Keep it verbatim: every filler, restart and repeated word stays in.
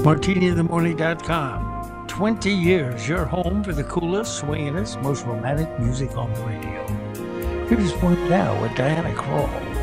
martini in the morning dot com. twenty years, your home for the coolest, swingingest, most romantic music on the radio. Here's Point Now with Diana Krall.